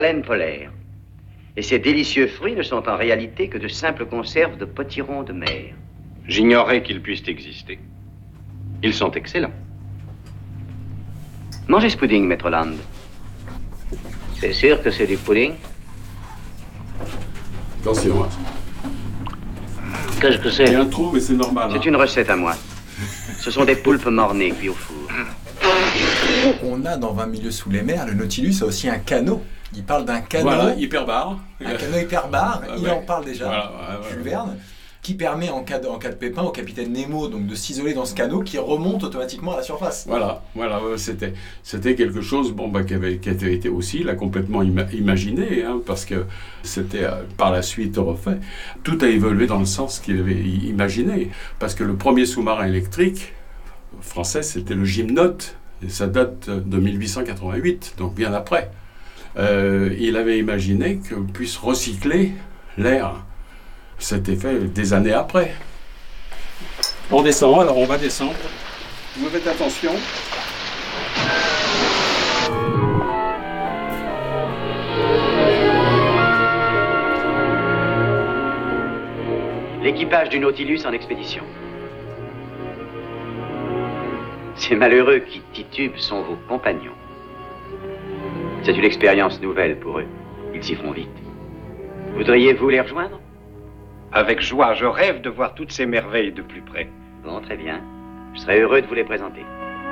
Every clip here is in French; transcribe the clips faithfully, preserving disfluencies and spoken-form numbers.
laine polaire. Et ces délicieux fruits ne sont en réalité que de simples conserves de potirons de mer. J'ignorais qu'ils puissent exister. Ils sont excellents. Mangez ce pudding, maître Land. C'est sûr que c'est du pudding? Attention. Qu'est-ce que c'est? Il y a un trou, mais c'est normal. C'est hein. une recette à moi. Ce sont des poulpes mornées cuits au four. On a dans vingt milieux sous les mers, le Nautilus a aussi un canot. Il parle d'un canot. Voilà, hyperbare. Un canot hyperbare, Ah, il ouais. en parle déjà, Voilà, ouais, ouais, Jules ouais. Verne, qui permet en cas, de, en cas de pépin au capitaine Nemo donc, de s'isoler dans ce canot qui remonte automatiquement à la surface. Voilà, voilà, ouais, c'était, c'était quelque chose bon, bah, qui, avait, qui avait été aussi là, complètement ima- imaginé, hein, parce que c'était euh, par la suite refait. Tout a évolué dans le sens qu'il avait i- imaginé, parce que le premier sous-marin électrique français, c'était le Gymnote, et ça date de mille huit cent quatre-vingt-huit, donc bien après. Euh, il avait imaginé qu'on puisse recycler l'air. C'était fait des années après. On descend, alors on va descendre. Vous faites attention. L'équipage du Nautilus en expédition. Ces malheureux qui titubent sont vos compagnons. C'est une expérience nouvelle pour eux. Ils s'y feront vite. Voudriez-vous les rejoindre? Avec joie, je rêve de voir toutes ces merveilles de plus près. Bon, très bien. Je serai heureux de vous les présenter.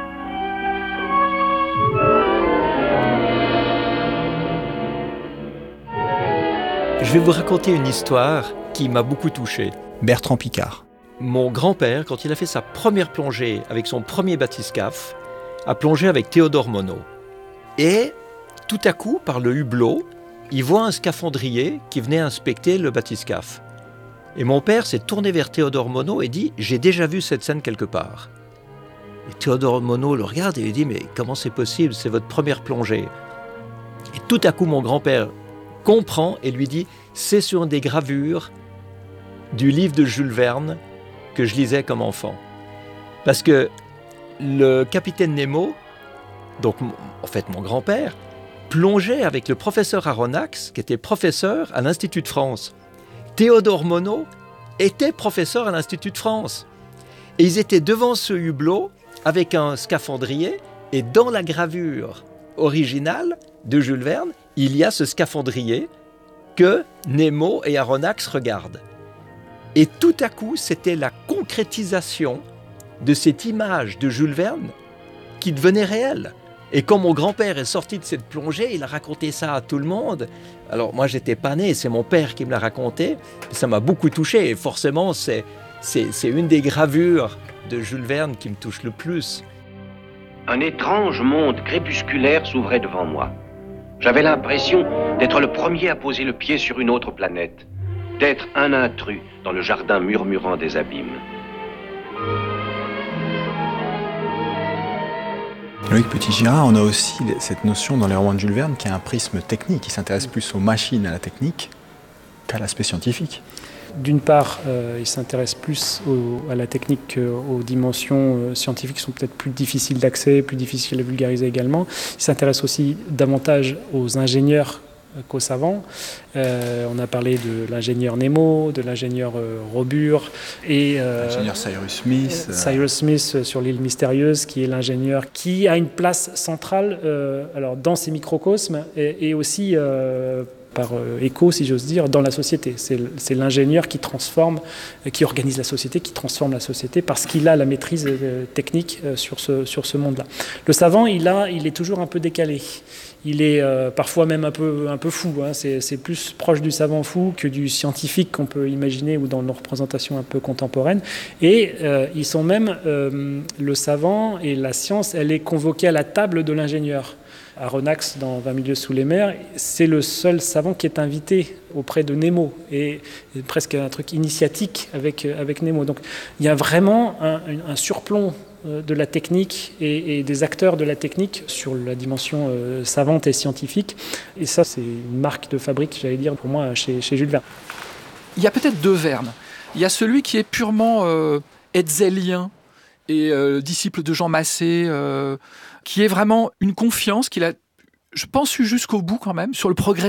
Je vais vous raconter une histoire qui m'a beaucoup touché. Bertrand Piccard. Mon grand-père, quand il a fait sa première plongée avec son premier bathyscaphe, a plongé avec Théodore Monod. Et tout à coup, par le hublot, il voit un scaphandrier qui venait inspecter le bathyscaphe. Et mon père s'est tourné vers Théodore Monod et dit « J'ai déjà vu cette scène quelque part ». Et Théodore Monod le regarde et lui dit « Mais comment c'est possible? C'est votre première plongée ». Et tout à coup, mon grand-père comprend et lui dit « C'est sur des gravures du livre de Jules Verne que je lisais comme enfant. » Parce que le capitaine Nemo, donc en fait mon grand-père, plongeait avec le professeur Aronnax, qui était professeur à l'Institut de France. Théodore Monod était professeur à l'Institut de France. Et ils étaient devant ce hublot avec un scaphandrier, et dans la gravure originale de Jules Verne, il y a ce scaphandrier que Nemo et Aronnax regardent. Et tout à coup, c'était la concrétisation de cette image de Jules Verne qui devenait réelle. Et quand mon grand-père est sorti de cette plongée, il a raconté ça à tout le monde. Alors moi, j'étais pas né, c'est mon père qui me l'a raconté. Ça m'a beaucoup touché et forcément, c'est, c'est, c'est une des gravures de Jules Verne qui me touche le plus. Un étrange monde crépusculaire s'ouvrait devant moi. J'avais l'impression d'être le premier à poser le pied sur une autre planète, d'être un intrus dans le jardin murmurant des abîmes. Loïc Petit-Girard, on a aussi cette notion dans les romans de Jules Verne qui a un prisme technique, qui s'intéresse plus aux machines, à la technique, qu'à l'aspect scientifique. D'une part, euh, il s'intéresse plus au, à la technique qu'aux dimensions euh, scientifiques qui sont peut-être plus difficiles d'accès, plus difficiles à vulgariser également. Il s'intéresse aussi davantage aux ingénieurs qu'aux savants. Euh, on a parlé de l'ingénieur Nemo, de l'ingénieur euh, Robur et euh, l'ingénieur Cyrus Smith. Euh, Cyrus Smith sur l'île mystérieuse, qui est l'ingénieur qui a une place centrale euh, alors dans ces microcosmes et, et aussi euh, par euh, écho, si j'ose dire, dans la société. C'est, c'est l'ingénieur qui transforme, euh, qui organise la société, qui transforme la société parce qu'il a la maîtrise euh, technique euh, sur ce, sur ce monde-là. Le savant, il, a, il est toujours un peu décalé. Il est euh, parfois même un peu, un peu fou. Hein. C'est, c'est plus proche du savant fou que du scientifique qu'on peut imaginer ou dans nos représentations un peu contemporaines. Et euh, ils sont même, euh, le savant et la science, elle est convoquée à la table de l'ingénieur. Aronnax, dans vingt milieux sous les mers, c'est le seul savant qui est invité auprès de Nemo, et, et presque un truc initiatique avec, avec Nemo. Donc il y a vraiment un, un surplomb de la technique et, et des acteurs de la technique sur la dimension euh, savante et scientifique. Et ça, c'est une marque de fabrique, j'allais dire, pour moi, chez, chez Jules Verne. Il y a peut-être deux Verne. Il y a celui qui est purement euh, hetzelien et euh, disciple de Jean Massé, euh, qui est vraiment une confiance qu'il a je pense jusqu'au bout quand même sur le progrès